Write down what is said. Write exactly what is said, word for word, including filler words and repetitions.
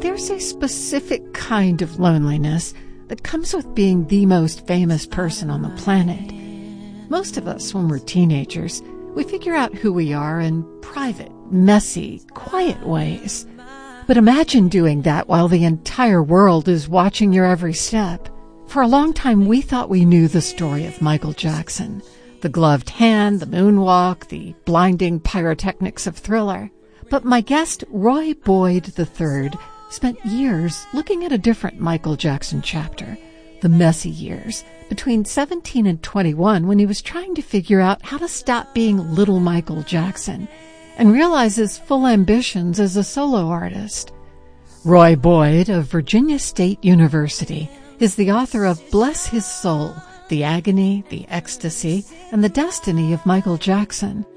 there's a specific kind of loneliness that comes with being the most famous person on the planet. Most of us, when we're teenagers, we figure out who we are in private, messy, quiet ways. But imagine doing that while the entire world is watching your every step. For a long time, we thought we knew the story of Michael Jackson. The gloved hand, the moonwalk, the blinding pyrotechnics of Thriller. But my guest, Roy Boyd the third, spent years looking at a different Michael Jackson chapter, the messy years, between seventeen and twenty-one, when he was trying to figure out how to stop being little Michael Jackson and realize his full ambitions as a solo artist. Roy Boyd of Virginia State University is the author of Bless His Soul, The Agony, the Ecstasy, and the Destiny of Michael Jackson.